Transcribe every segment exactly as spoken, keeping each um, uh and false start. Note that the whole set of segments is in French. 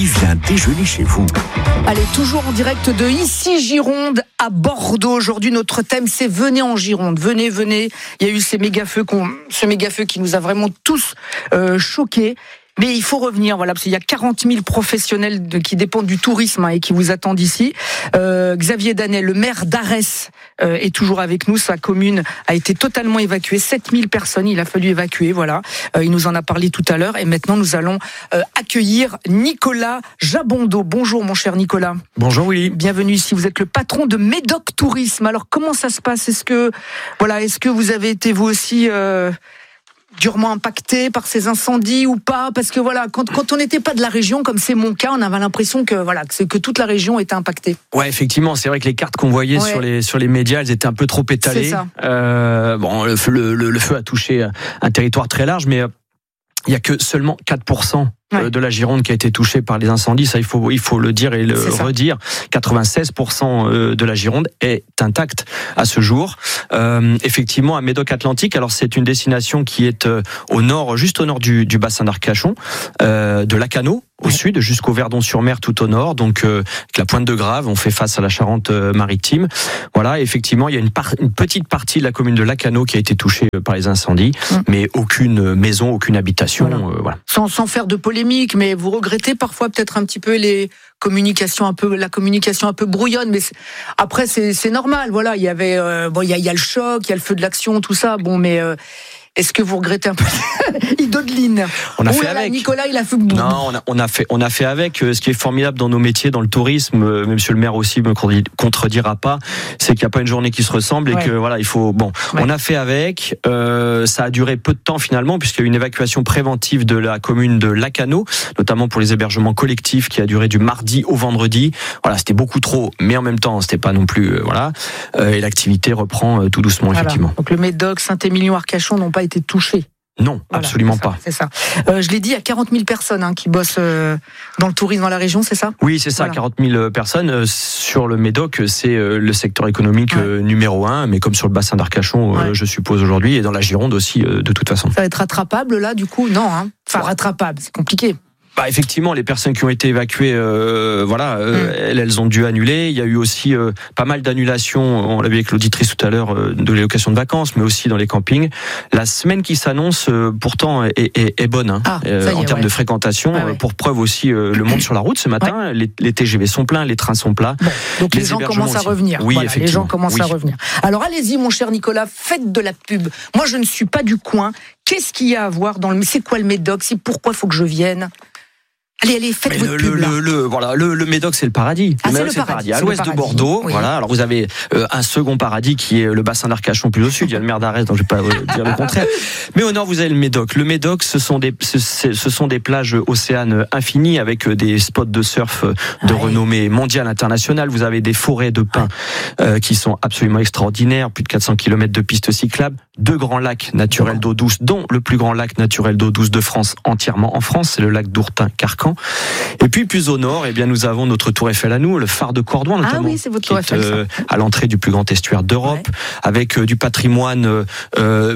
vient déjeuner chez vous. Allez, toujours en direct de ici Gironde à Bordeaux. Aujourd'hui, notre thème, c'est venez en Gironde. Venez, venez. Il y a eu ces méga-feux, qu'on, ce méga-feu qui nous a vraiment tous euh, choqués. Mais il faut revenir, voilà, parce qu'il y a quarante mille professionnels de, qui dépendent du tourisme hein, et qui vous attendent ici. Euh, Xavier Danet, le maire d'Arès, euh, est toujours avec nous. Sa commune a été totalement évacuée. sept mille personnes, il a fallu évacuer, voilà. Euh, il nous en a parlé tout à l'heure. Et maintenant, nous allons euh, accueillir Nicolas Jabondo. Bonjour, mon cher Nicolas. Bonjour, Willy. Bienvenue ici. Vous êtes le patron de Médoc Tourisme. Alors, comment ça se passe ? Est-ce que, voilà, est-ce que vous avez été, vous aussi... Euh, durement impacté par ces incendies ou pas, parce que voilà, quand, quand on n'était pas de la région, comme c'est mon cas, on avait l'impression que voilà que, que toute la région était impactée. Ouais, effectivement, c'est vrai que les cartes qu'on voyait ouais. sur les sur les médias, elles étaient un peu trop étalées. C'est ça. Euh, bon, le feu, le, le, le feu a touché un territoire très large, mais il y a que seulement quatre pour cent Ouais. de la Gironde qui a été touchée par les incendies, ça il faut il faut le dire et le redire. quatre-vingt-seize pour cent de la Gironde est intacte à ce jour. Euh, effectivement, à Médoc Atlantique, alors c'est une destination qui est euh, au nord, juste au nord du, du bassin d'Arcachon, euh, de Lacanau au ouais. sud, jusqu'au Verdon-sur-Mer tout au nord, donc euh, avec la Pointe de Grave, on fait face à la Charente-Maritime. Voilà, effectivement, il y a une, par- une petite partie de la commune de Lacanau qui a été touchée par les incendies, mmh. mais aucune maison, aucune habitation. Voilà. Euh, voilà. Sans, sans faire de polémique, mais vous regrettez parfois peut-être un petit peu les communications un peu, la communication un peu brouillonne, mais c'est, après c'est, c'est normal. Voilà, il y avait, euh, bon, il y a, il y a le choc, il y a le feu de l'action, tout ça. Bon, mais euh, est-ce que vous regrettez un peu? Il dodeline. On a oh fait là là, avec. Nicolas, il a fait. Non, on a, on a fait, on a fait avec. Ce qui est formidable dans nos métiers, dans le tourisme, euh, Monsieur le maire aussi me contredira pas, c'est qu'il n'y a pas une journée qui se ressemble et ouais. que voilà, il faut. Bon, ouais. on a fait avec. Euh, ça a duré peu de temps finalement, puisqu'il y a eu une évacuation préventive de la commune de Lacanau, notamment pour les hébergements collectifs, qui a duré du mardi au vendredi. Voilà, c'était beaucoup trop, mais en même temps, c'était pas non plus euh, voilà. Euh, et l'activité reprend euh, tout doucement, voilà. Effectivement. Donc le Médoc, Saint-Émilion, Arcachon n'ont pas été touchés. Non, voilà, absolument c'est ça, pas. C'est ça. Euh, je l'ai dit, il y a quarante mille personnes hein, qui bossent euh, dans le tourisme dans la région, c'est ça ? Oui, c'est ça, voilà. quarante mille personnes. Euh, sur le Médoc, c'est euh, le secteur économique ouais. euh, numéro un, mais comme sur le bassin d'Arcachon, euh, ouais. je suppose aujourd'hui, et dans la Gironde aussi, euh, de toute façon. Ça va être rattrapable là, du coup ? Non, hein. Enfin, ouais. rattrapable, c'est compliqué. Bah effectivement, les personnes qui ont été évacuées, euh, voilà, euh, mmh. elles, elles ont dû annuler. Il y a eu aussi euh, pas mal d'annulations. On l'a vu avec l'auditrice tout à l'heure euh, de les locations de vacances, mais aussi dans les campings. La semaine qui s'annonce, euh, pourtant, est, est, est bonne hein, ah, euh, y est, en termes ouais. de fréquentation. Ah, ouais. Pour preuve aussi, euh, le monde sur la route ce matin. Ouais. Les, les T G V sont pleins, les trains sont plats. Bon, donc les, les gens commencent aussi. à revenir. Oui, voilà, effectivement. Les gens commencent oui. à revenir. Alors allez-y, mon cher Nicolas, faites de la pub. Moi, je ne suis pas du coin. Qu'est-ce qu'il y a à voir dans le C'est quoi le Médoc ? C'est pourquoi il faut que je vienne ? Allez, allez, faites Mais votre le, pub, le, le, le, voilà, le, le Médoc, c'est le paradis. Ah, le c'est Médoc, le c'est paradis. le paradis. À l'ouest de Bordeaux, oui. voilà. Alors vous avez euh, un second paradis qui est le bassin d'Arcachon plus au sud. Il y a le maire d'Arès, donc je ne vais pas euh, dire le contraire. Mais au nord, vous avez le Médoc. Le Médoc, ce sont des, ce, ce sont des plages océanes infinies avec des spots de surf de ouais. renommée mondiale, internationale. Vous avez des forêts de pins ouais. euh, qui sont absolument extraordinaires. Plus de quatre cents kilomètres de pistes cyclables. Deux grands lacs naturels d'eau douce, dont le plus grand lac naturel d'eau douce de France, entièrement en France, c'est le lac d'Ourtin-Carcan. Et puis plus au nord, eh bien nous avons notre tour Eiffel à nous, le phare de Cordouan notamment, ah oui, c'est votre tour qui est Eiffel, euh, à l'entrée du plus grand estuaire d'Europe, ouais. avec euh, du patrimoine euh, euh,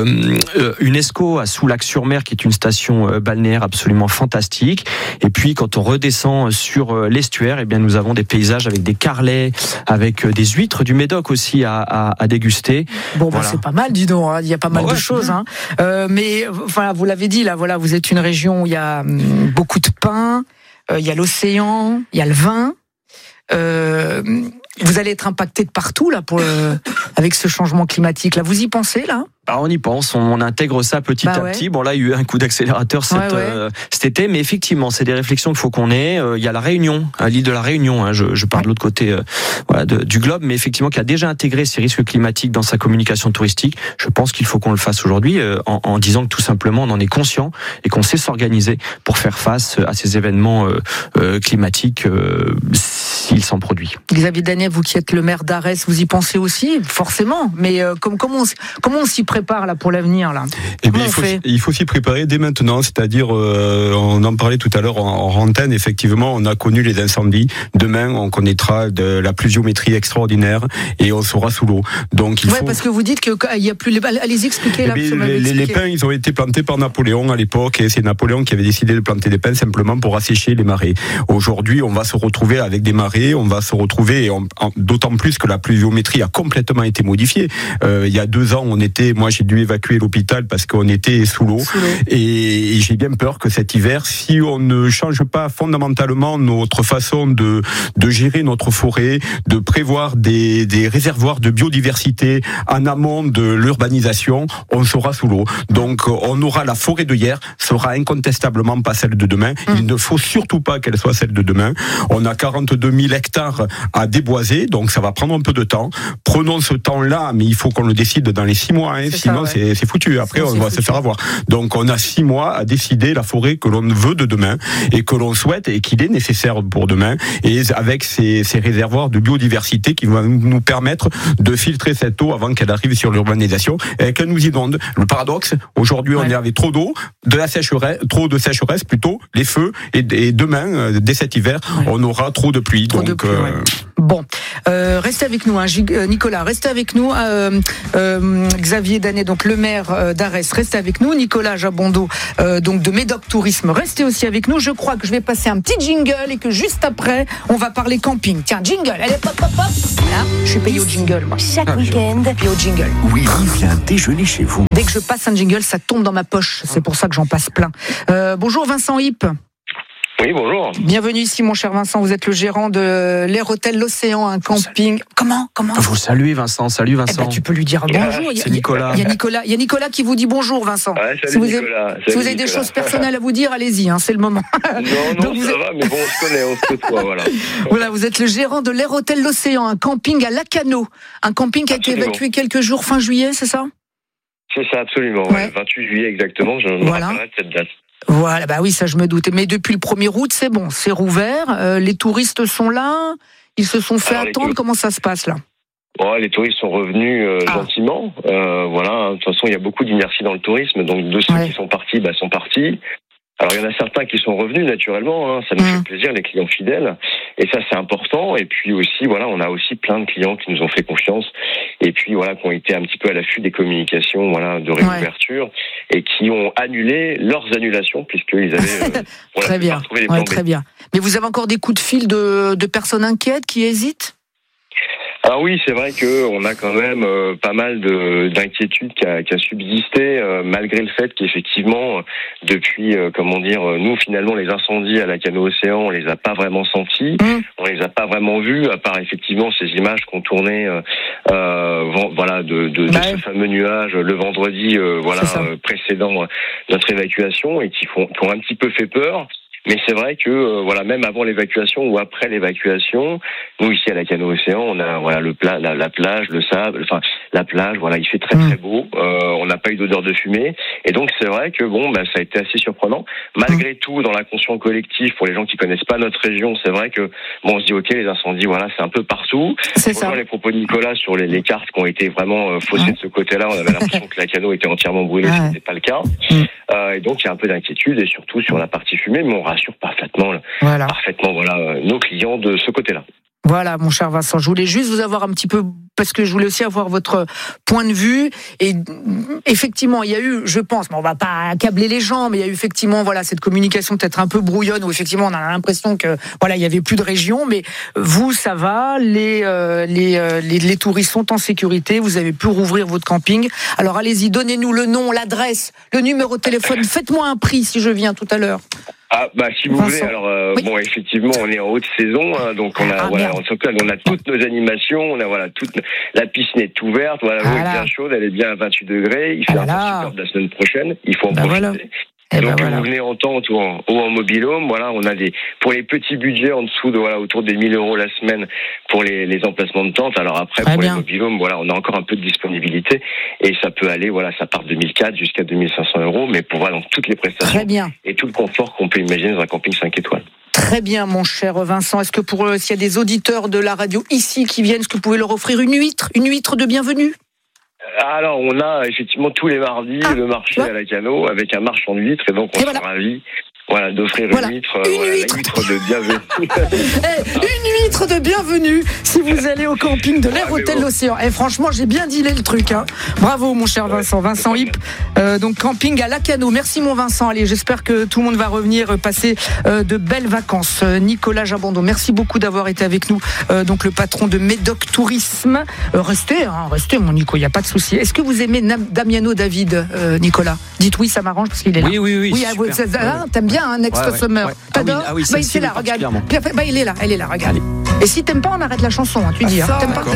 euh, UNESCO à Soulac-sur-Mer, qui est une station euh, balnéaire absolument fantastique. Et puis quand on redescend sur euh, l'estuaire, eh bien nous avons des paysages avec des carlets, avec euh, des huîtres du Médoc aussi à, à, à déguster. Bon, voilà. bah, c'est pas mal, dis donc. Hein. Il y a pas mal bah ouais, de choses. Hein. Euh, mais voilà, vous l'avez dit là, voilà, vous êtes une région où il y a hum, beaucoup de pain. Il euh, y a l'océan, il y a le vin. Euh, vous allez être impacté de partout là pour le, avec ce changement climatique. Là, vous y pensez là ? Alors on y pense, on intègre ça petit bah à ouais. petit. Bon là, il y a eu un coup d'accélérateur cet, ouais, ouais. Euh, cet été, mais effectivement, c'est des réflexions qu'il faut qu'on ait. Euh, il y a la Réunion, à l'île de la Réunion. Hein, je, je pars ouais. de l'autre côté, euh, voilà, de, du globe, mais effectivement, qui a déjà intégré ces risques climatiques dans sa communication touristique. Je pense qu'il faut qu'on le fasse aujourd'hui, euh, en, en disant que tout simplement, on en est conscient et qu'on sait s'organiser pour faire face à ces événements euh, euh, climatiques. Euh, s'il s'en produit. Xavier Daniel, vous qui êtes le maire d'Arès, vous y pensez aussi, forcément. Mais euh, comme, comment, on, comment on s'y prépare là pour l'avenir là Eh bien, il faut, il faut s'y préparer dès maintenant. C'est-à-dire, euh, on en parlait tout à l'heure en, en antenne. Effectivement, on a connu les incendies. Demain, on connaîtra de la pluviométrie extraordinaire et on sera sous l'eau. Donc, il ouais, faut... parce que vous dites que il y a plus. Les... Allez-y expliquer là. Eh bien, les, les, les pins, ils ont été plantés par Napoléon à l'époque, et c'est Napoléon qui avait décidé de planter des pins simplement pour assécher les marais. Aujourd'hui, on va se retrouver avec des marais, on va se retrouver, et on, en, d'autant plus que la pluviométrie a complètement été modifiée. Euh, il y a deux ans, on était, moi j'ai dû évacuer l'hôpital parce qu'on était sous l'eau, sous l'eau. Et, et j'ai bien peur que cet hiver, si on ne change pas fondamentalement notre façon de, de gérer notre forêt, de prévoir des, des réservoirs de biodiversité en amont de l'urbanisation, on sera sous l'eau. Donc on aura la forêt de hier, sera incontestablement pas celle de demain. Mmh. Il ne faut surtout pas qu'elle soit celle de demain. On a quarante-deux mille hectares à déboiser, donc ça va prendre un peu de temps. Prenons ce temps-là, mais il faut qu'on le décide dans les six mois, hein, sinon ça, ouais. c'est, c'est foutu. Après, c'est, on c'est va foutu. se faire avoir. Donc on a six mois à décider la forêt que l'on veut de demain et que l'on souhaite et qu'il est nécessaire pour demain, et avec ces, ces réservoirs de biodiversité qui vont nous permettre de filtrer cette eau avant qu'elle arrive sur l'urbanisation et qu'elle nous inonde. Le paradoxe, aujourd'hui ouais. on est avec trop d'eau, de la sécheresse, trop de sécheresse plutôt, les feux, et, et demain, dès cet hiver, ouais. on aura trop de pluie. Trop donc, de pluie, euh... ouais. Bon, euh, restez avec nous, hein, Nicolas, restez avec nous, euh, euh, Xavier Danet, donc le maire d'Arès, restez avec nous, Nicolas Jabondo, euh, donc de Médoc Tourisme, restez aussi avec nous. Je crois que je vais passer un petit jingle et que juste après, on va parler camping. Tiens, jingle, allez, pop, pop, pop. Voilà, je suis payé au jingle, moi. Chaque week-end, payé au jingle. Oui, vient déjeuner chez vous. Dès que je passe un jingle, ça tombe dans ma poche. C'est pour ça que j'en passe plein. Euh, bonjour Vincent Hipp. Oui, bonjour. Bienvenue ici, mon cher Vincent. Vous êtes le gérant de l'Air Hôtel L'Océan, un camping. Comment, comment Vous saluez, Vincent. Salut, Vincent. Eh ben, tu peux lui dire bonjour. C'est Nicolas. Il y a Nicolas. Il y a Nicolas qui vous dit bonjour, Vincent. Ouais, salut, si vous Nicolas. avez, salut, si vous avez Nicolas. des choses personnelles à vous dire, allez-y, hein, c'est le moment. Non, non, Donc, ça vous va, mais bon, on se connaît, on se côtoie, voilà. Voilà, vous êtes le gérant de l'Air Hôtel L'Océan, un camping à Lacano. Un camping qui a Absolument. été évacué quelques jours fin juillet, c'est ça? C'est ça, absolument. Ouais. Ouais. vingt-huit juillet exactement, je me voilà. rappellerai de cette date. Voilà, bah oui, ça je me doutais. Mais depuis le premier août, c'est bon, c'est rouvert. Euh, les touristes sont là, ils se sont fait Alors, attendre. Touristes... Comment ça se passe là? Ouais, les touristes sont revenus euh, ah. gentiment. Euh, voilà, de toute façon, il y a beaucoup d'inertie dans le tourisme, donc de ceux ouais. qui sont partis, bah, sont partis. Alors il y en a certains qui sont revenus naturellement, hein, ça nous mmh. fait plaisir, les clients fidèles, et ça c'est important. Et puis aussi voilà, on a aussi plein de clients qui nous ont fait confiance, et puis voilà, qui ont été un petit peu à l'affût des communications, voilà, de réouverture, ouais. et qui ont annulé leurs annulations puisqu'ils avaient euh, voilà, très bien, trouvé les ouais, plans très bien. Mais vous avez encore des coups de fil de, de personnes inquiètes qui hésitent? Alors oui, c'est vrai qu'on a quand même euh, pas mal de, d'inquiétudes qui a, qui a subsisté, euh, malgré le fait qu'effectivement, depuis, euh, comment dire, nous finalement les incendies à Lacano Océan, on les a pas vraiment sentis, mmh. on les a pas vraiment vus, à part effectivement ces images qu'on tournait, euh, euh, voilà, de, de, bah, de ce fameux nuage le vendredi, euh, voilà, euh, précédant notre évacuation, et qui font, qui ont un petit peu fait peur. Mais c'est vrai que euh, voilà, même avant l'évacuation ou après l'évacuation, nous ici à Lacano Océan, on a voilà le pla- la, la plage, le sable, enfin la plage, voilà, il fait très très beau. Euh, on n'a pas eu d'odeur de fumée, et donc c'est vrai que bon, bah, ça a été assez surprenant. Malgré tout, dans l'inconscient collectif, pour les gens qui connaissent pas notre région, c'est vrai que bon, on se dit ok, les incendies, voilà, c'est un peu partout. C'est ça. Les propos de Nicolas sur les, les cartes qui ont été vraiment euh, faussées ouais. de ce côté-là, on avait l'impression que Lacano était entièrement brûlé, ouais. ce n'était pas le cas. Mm. Euh, et donc il y a un peu d'inquiétude, et surtout sur la partie fumée, mais on rassure parfaitement, voilà. parfaitement voilà, nos clients de ce côté-là. Voilà, mon cher Vincent, je voulais juste vous avoir un petit peu, parce que je voulais aussi avoir votre point de vue. Et effectivement, il y a eu, je pense, mais on va pas accabler les gens, mais il y a eu effectivement, voilà, cette communication peut-être un peu brouillonne, où effectivement on a l'impression que, voilà, il y avait plus de région. Mais vous, ça va, les euh, les, euh, les les touristes sont en sécurité. Vous avez pu rouvrir votre camping. Alors allez-y, donnez-nous le nom, l'adresse, le numéro de téléphone. Faites-moi un prix si je viens tout à l'heure. Ah bah si vous Vincent. voulez, alors euh, oui. bon effectivement on est en haute saison, hein, donc on a ah, voilà en tout cas on a toutes nos animations, on a voilà toute la piscine est ouverte, voilà l'eau est bien chaude, elle est bien à vingt-huit degrés, il fait ah, un temps super de la semaine prochaine, il faut en bah, profiter. Voilà. Et donc ben voilà. Vous venez en tente ou en, ou en mobil-home, voilà, on a des pour les petits budgets en dessous de voilà autour des mille euros la semaine pour les, les emplacements de tente. Alors après Très pour bien. les mobil-home, voilà, on a encore un peu de disponibilité et ça peut aller, voilà, ça part de deux mille quatre jusqu'à deux mille cinq cents euros, mais pour voilà donc toutes les prestations Très bien. et tout le confort qu'on peut imaginer dans un camping cinq étoiles. Très bien, mon cher Vincent. Est-ce que pour euh, s'il y a des auditeurs de la radio ici qui viennent, est-ce que vous pouvez leur offrir une huître, une huître de bienvenue? Alors, on a effectivement tous les mardis ah, le marché ouais. à la Cano avec un marchand d'huîtres et donc on sera ravis. Voilà, d'offrir voilà. une huître, une voilà, huître. Une huître de bienvenue. hey, une huître de bienvenue si vous allez au camping de l'Air ah, Hôtel bon. L'Océan. Et franchement, j'ai bien dealé le truc. Hein. Bravo, mon cher Vincent. Vincent Hip, euh, donc camping à Lacano. Merci, mon Vincent. Allez, j'espère que tout le monde va revenir passer euh, de belles vacances. Euh, Nicolas Jabando, merci beaucoup d'avoir été avec nous. Euh, donc le patron de Médoc Tourisme. Euh, restez, hein, restez, mon Nico, il n'y a pas de souci. Est-ce que vous aimez Nam- Damiano David, euh, Nicolas? Dites oui, ça m'arrange parce qu'il est là. Oui, oui, oui. Oui, vous, ça, ah, t'aimes bien un Next ouais, ouais. Summer. Ouais. T'adores ah oui, ah oui, bah, il est là, regarde. Bah, il est là, elle est là, regarde. Et si t'aimes pas, on arrête la chanson, hein, tu dis. Hein. T'aimes pas,